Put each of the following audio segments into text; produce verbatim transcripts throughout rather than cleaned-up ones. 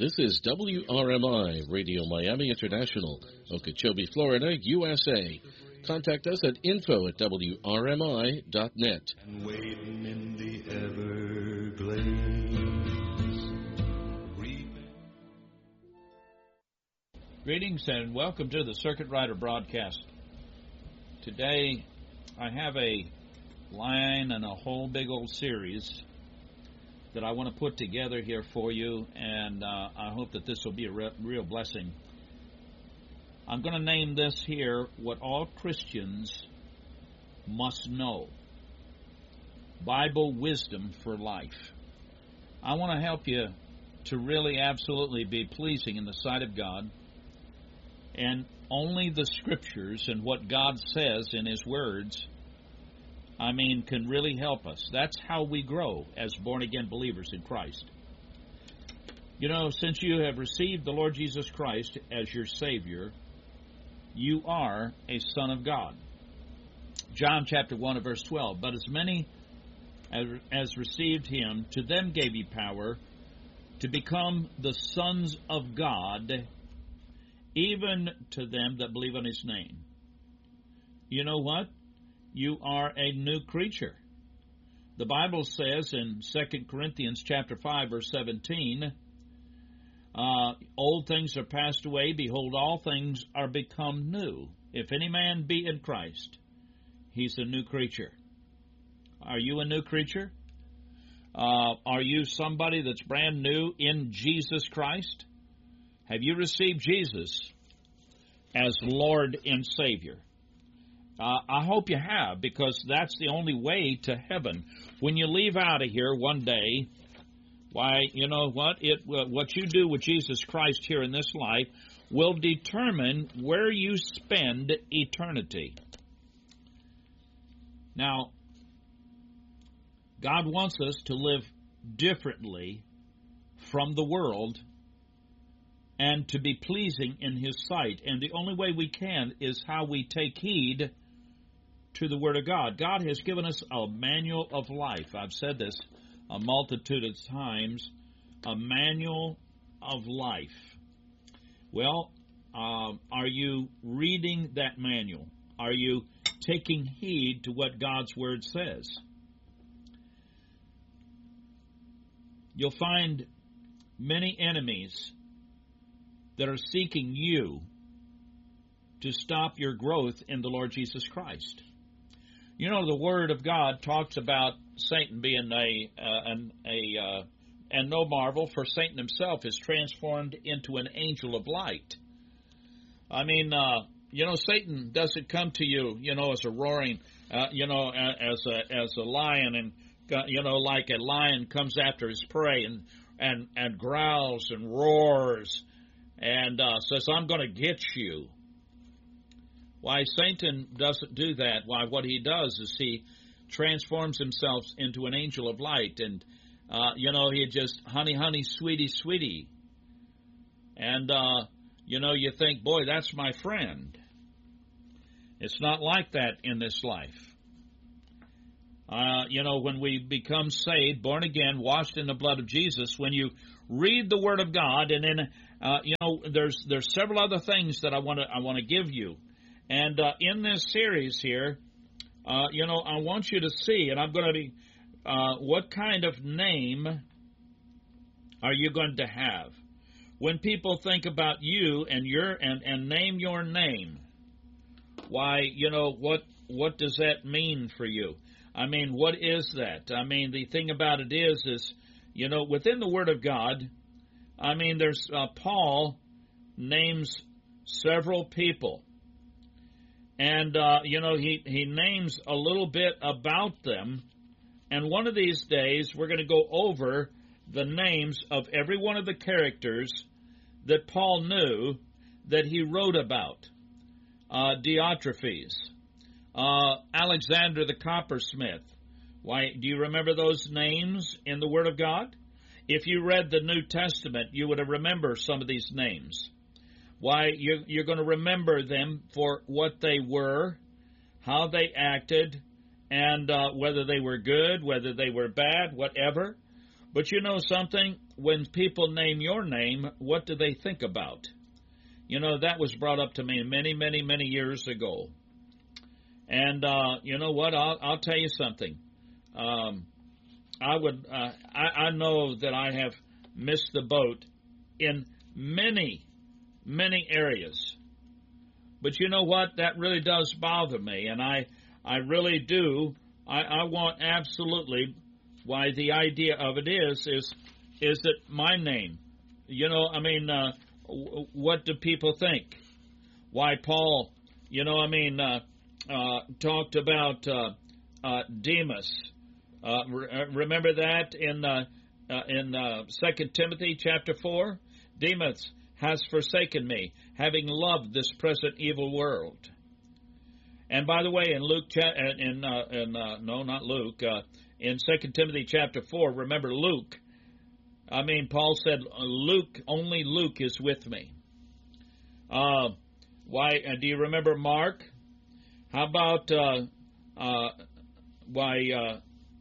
This is W R M I, Radio Miami International, Okeechobee, Florida, U S A. Contact us at info at W R M I dot net. And waiting in the Everglades. Greetings and welcome to the Circuit Rider broadcast. Today I have a line and a whole big old series that I want to put together here for you, and uh, I hope that this will be a re- real blessing. I'm going to name this here, What All Christians Must Know. Bible Wisdom for Life. I want to help you to really absolutely be pleasing in the sight of God, and only the Scriptures and what God says in His words, I mean, can really help us. That's how we grow as born-again believers in Christ. You know, since you have received the Lord Jesus Christ as your Savior, you are a son of God. John chapter one and verse twelve, but as many as, as received Him, to them gave He power to become the sons of God, even to them that believe on His name. You know what? You are a new creature. The Bible says in Second Corinthians chapter five, verse seventeen, uh, old things are passed away, behold, all things are become new. If any man be in Christ, he's a new creature. Are you a new creature? Uh, are you somebody that's brand new in Jesus Christ? Have you received Jesus as Lord and Savior? Uh, I hope you have, because that's the only way to heaven. When you leave out of here one day, why, you know what? It uh, what you do with Jesus Christ here in this life will determine where you spend eternity. Now, God wants us to live differently from the world and to be pleasing in His sight. And the only way we can is how we take heed to the Word of God. God has given us a manual of life. I've said this a multitude of times, a manual of life. Well, uh, are you reading that manual? Are you taking heed to what God's Word says? You'll find many enemies that are seeking you to stop your growth in the Lord Jesus Christ. You know, the Word of God talks about Satan being a, uh, an, a uh, and no marvel, for Satan himself is transformed into an angel of light. I mean, uh, you know, Satan doesn't come to you, you know, as a roaring, uh, you know, as a as a lion, and uh, you know, like a lion comes after his prey and and and growls and roars and uh, says, "I'm going to get you." Why, Satan doesn't do that. Why, what he does is he transforms himself into an angel of light. And, uh, you know, he just, honey, honey, sweetie, sweetie. And, uh, you know, you think, boy, that's my friend. It's not like that in this life. Uh, you know, when we become saved, born again, washed in the blood of Jesus, when you read the Word of God, and then, uh, you know, there's there's several other things that I want to I want to give you. And uh, in this series here, uh, you know, I want you to see, and I'm going to be, uh, what kind of name are you going to have? When people think about you and your and, and name your name, why, you know, what what does that mean for you? I mean, what is that? I mean, the thing about it is, is, you know, within the Word of God, I mean, there's, uh, Paul names several people. And, uh, you know, he, he names a little bit about them. And one of these days, we're going to go over the names of every one of the characters that Paul knew that he wrote about. Uh, Diotrephes, uh, Alexander the coppersmith. Why, do you remember those names in the Word of God? If you read the New Testament, you would have remembered some of these names. Why, you're, you're going to remember them for what they were, how they acted, and uh, whether they were good, whether they were bad, whatever. But you know something? When people name your name, what do they think about? You know, that was brought up to me many, many, many years ago. And uh, you know what? I'll, I'll tell you something. Um, I would. Uh, I, I know that I have missed the boat in many, many areas. But you know what? That really does bother me, and I, I really do. I, I want absolutely. Why the idea of it is is is it my name? You know, I mean, uh, what do people think? Why Paul? You know, I mean, uh, uh, talked about uh, uh, Demas. Uh, re- remember that in uh, uh, in uh, Second Timothy chapter four. Demas has forsaken me, having loved this present evil world. And by the way, in Luke, cha- in uh, in uh, no, not Luke, uh, in Second Timothy chapter four, remember Luke. I mean, Paul said, "Luke, only Luke is with me." Uh, why? Uh, do you remember Mark? How about uh, uh, why uh,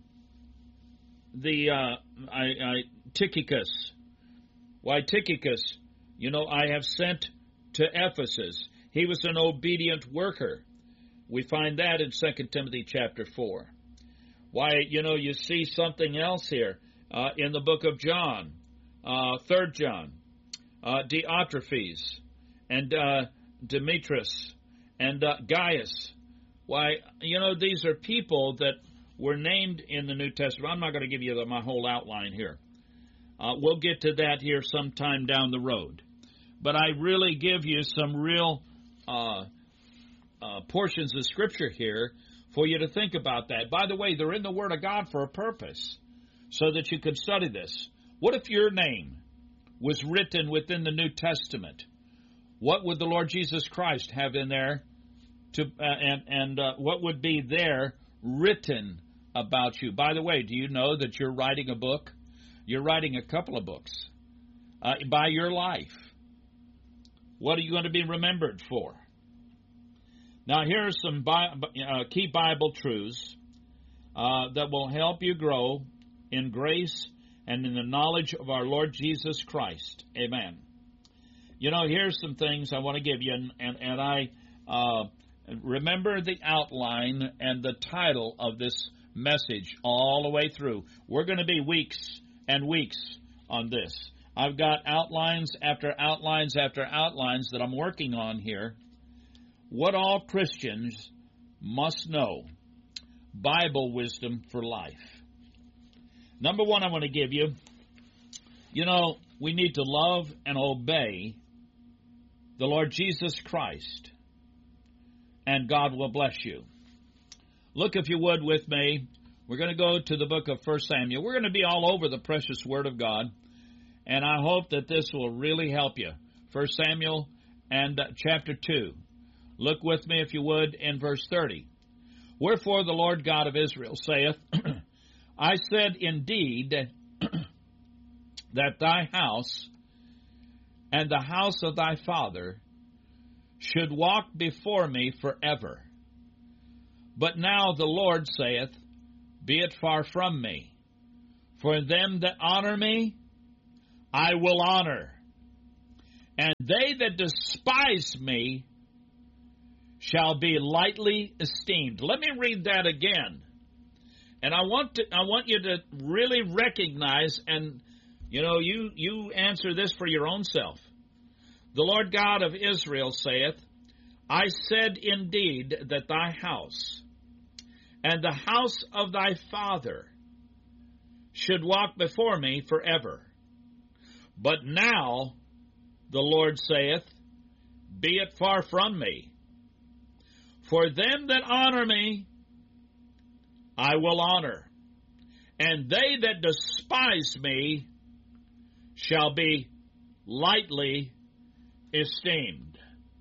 the uh, I, I, Tychicus? Why Tychicus? You know, I have sent to Ephesus. He was an obedient worker. We find that in Second Timothy chapter four. Why, you know, you see something else here uh, in the book of John, uh, Third John, uh, Diotrephes, and uh, Demetrius, and uh, Gaius. Why, you know, these are people that were named in the New Testament. I'm not going to give you the, my whole outline here. Uh, we'll get to that here sometime down the road. But I really give you some real uh, uh, portions of Scripture here for you to think about that. By the way, they're in the Word of God for a purpose, so that you could study this. What if your name was written within the New Testament? What would the Lord Jesus Christ have in there, to uh, and, and uh, what would be there written about you? By the way, do you know that you're writing a book? You're writing a couple of books uh, by your life. What are you going to be remembered for? Now, here are some Bi- uh, key Bible truths uh, that will help you grow in grace and in the knowledge of our Lord Jesus Christ. Amen. You know, here's some things I want to give you, and, and, and I uh, remember the outline and the title of this message all the way through. We're going to be weeks and weeks on this. I've got outlines after outlines after outlines that I'm working on here. What all Christians must know. Bible wisdom for life. Number one I want to give you, you know, we need to love and obey the Lord Jesus Christ, and God will bless you. Look, if you would, with me. We're going to go to the book of First Samuel. We're going to be all over the precious Word of God, and I hope that this will really help you. First Samuel and uh, chapter two. Look with me, if you would, in verse thirty. Wherefore the Lord God of Israel saith, I said indeed that thy house and the house of thy father should walk before me forever. But now the Lord saith, be it far from me. For them that honor me, I will honor. And they that despise me shall be lightly esteemed. Let me read that again. And I want to, I want you to really recognize, and, you know, you, you answer this for your own self. The Lord God of Israel saith, I said indeed that thy house and the house of thy father should walk before me forever. But now the Lord saith, be it far from me. For them that honor me, I will honor. And they that despise me shall be lightly esteemed.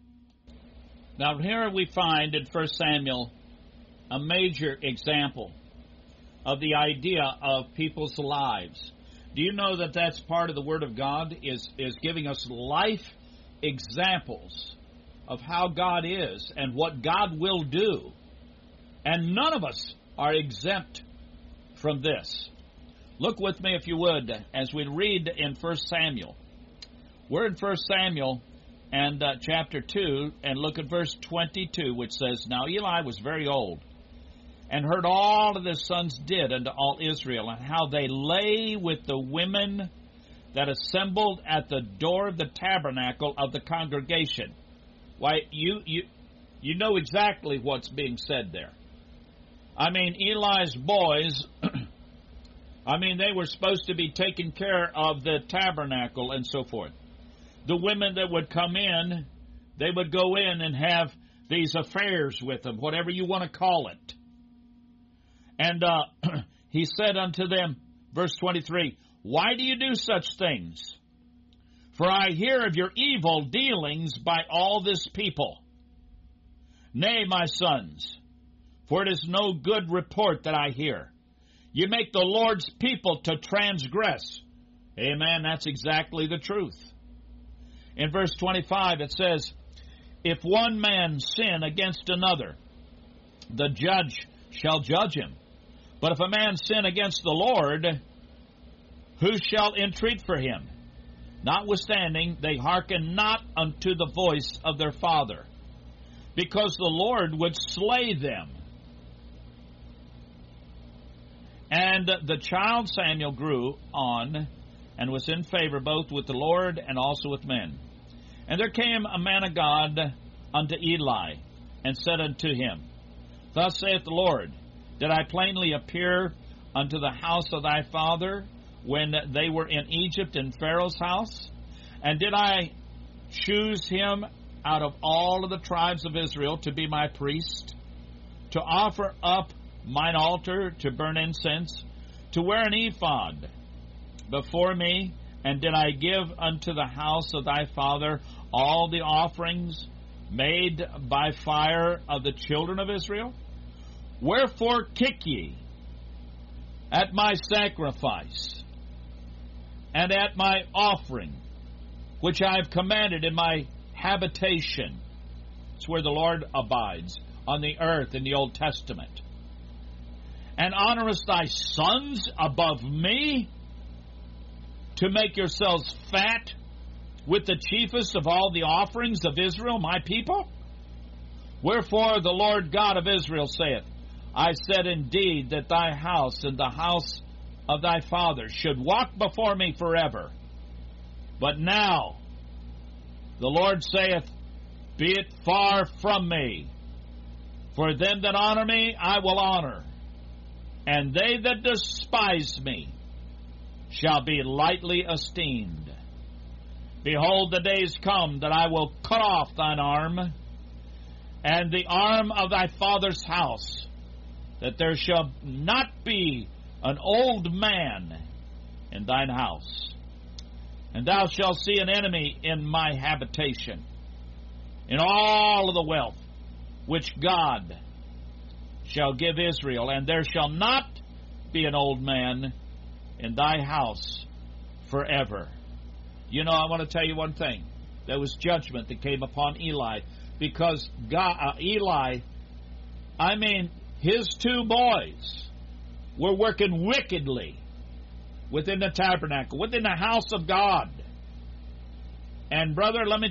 Now here we find in First Samuel a major example of the idea of people's lives. Do you know that that's part of the Word of God, is, is giving us life examples of how God is and what God will do. And none of us are exempt from this. Look with me, if you would, as we read in First Samuel. We're in First Samuel and uh, chapter two, and look at verse twenty-two, which says, Now Eli was very old, and heard all that his sons did unto all Israel, and how they lay with the women that assembled at the door of the tabernacle of the congregation. Why, you you you know exactly what's being said there. I mean, Eli's boys, I mean, they were supposed to be taking care of the tabernacle and so forth. The women that would come in, they would go in and have these affairs with them, whatever you want to call it. And uh, he said unto them, verse twenty-three, Why do you do such things? For I hear of your evil dealings by all this people. Nay, my sons, for it is no good report that I hear. You make the Lord's people to transgress. Amen, that's exactly the truth. In verse twenty-five it says, If one man sin against another, the judge shall judge him. But if a man sin against the Lord, who shall entreat for him? Notwithstanding, they hearken not unto the voice of their father, because the Lord would slay them. And the child Samuel grew on, and was in favor both with the Lord and also with men. And there came a man of God unto Eli, and said unto him, Thus saith the Lord, Did I plainly appear unto the house of thy father, when they were in Egypt in Pharaoh's house? And did I choose him out of all of the tribes of Israel to be my priest, to offer up mine altar, to burn incense, to wear an ephod before me? And did I give unto the house of thy father all the offerings made by fire of the children of Israel? Wherefore kick ye at my sacrifice, and at my offering, which I have commanded in my habitation? It's where the Lord abides, on the earth in the Old Testament. And honorest thy sons above me, to make yourselves fat with the chiefest of all the offerings of Israel, my people? Wherefore the Lord God of Israel saith, I said indeed that thy house and the house of thy father should walk before me forever. But now the Lord saith, Be it far from me. For them that honor me I will honor, and they that despise me shall be lightly esteemed. Behold, the days come that I will cut off thine arm, and the arm of thy father's house, that there shall not be an old man in thine house. And thou shalt see an enemy in my habitation, in all of the wealth which God shall give Israel, and there shall not be an old man in thy house forever. You know, I want to tell you one thing. There was judgment that came upon Eli, because God, uh, Eli, I mean, his two boys were working wickedly within the tabernacle, within the house of God. And brother, let me